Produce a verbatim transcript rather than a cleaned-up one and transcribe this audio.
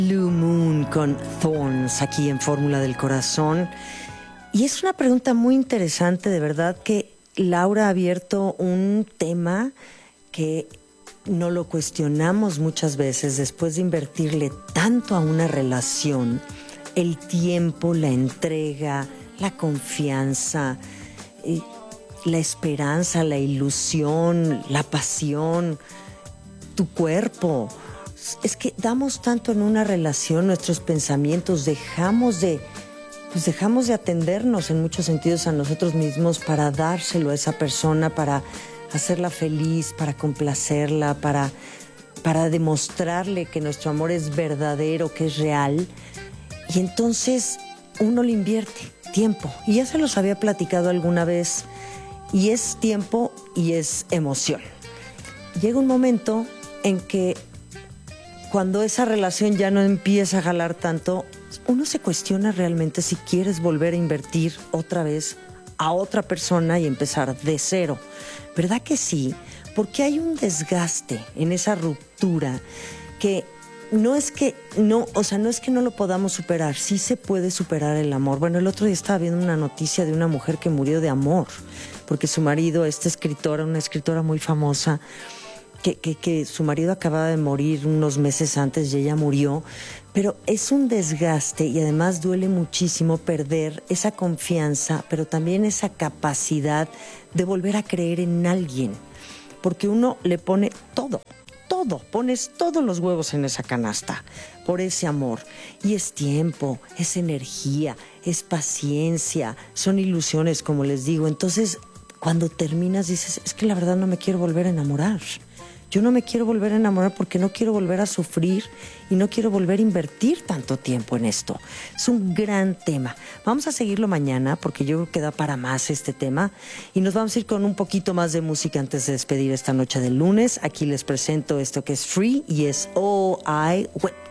Blue Moon con Thorns aquí en Fórmula del Corazón. Y es una pregunta muy interesante, de verdad, que Laura ha abierto un tema que no lo cuestionamos muchas veces después de invertirle tanto a una relación, el tiempo, la entrega, la confianza, eh, la esperanza, la ilusión, la pasión, tu cuerpo. Es que damos tanto en una relación, nuestros pensamientos, dejamos de, pues dejamos de atendernos en muchos sentidos a nosotros mismos para dárselo a esa persona, para hacerla feliz, para complacerla, para, para demostrarle que nuestro amor es verdadero, que es real. Y entonces uno le invierte tiempo. Y ya se los había platicado alguna vez. Y es tiempo y es emoción. Llega un momento en que cuando esa relación ya no empieza a jalar tanto, uno se cuestiona realmente si quieres volver a invertir otra vez a otra persona y empezar de cero. ¿Verdad que sí? Porque hay un desgaste en esa ruptura que no es que no, o sea, no es que no lo podamos superar, sí se puede superar el amor. Bueno, el otro día estaba viendo una noticia de una mujer que murió de amor, porque su marido, esta escritora, una escritora muy famosa, Que, que, que su marido acababa de morir unos meses antes y ella murió, pero es un desgaste y además duele muchísimo perder esa confianza, pero también esa capacidad de volver a creer en alguien, porque uno le pone todo, todo, pones todos los huevos en esa canasta por ese amor, y es tiempo, es energía, es paciencia, son ilusiones, como les digo. Entonces, cuando terminas dices, es que la verdad no me quiero volver a enamorar. Yo no me quiero volver a enamorar porque no quiero volver a sufrir y no quiero volver a invertir tanto tiempo en esto. Es un gran tema. Vamos a seguirlo mañana porque yo creo que da para más este tema. Y nos vamos a ir con un poquito más de música antes de despedir esta noche del lunes. Aquí les presento esto que es Free y es Oh I Whip.